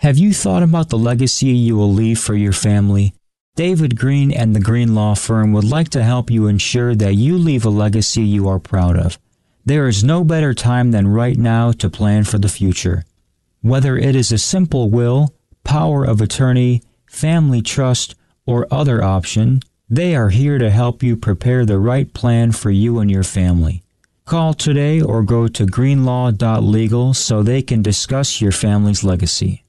Have you thought about the legacy you will leave for your family? David Green and the Green Law Firm would like to help you ensure that you leave a legacy you are proud of. There is no better time than right now to plan for the future. Whether it is a simple will, power of attorney, family trust, or other option, they are here to help you prepare the right plan for you and your family. Call today or go to greenlaw.legal so they can discuss your family's legacy.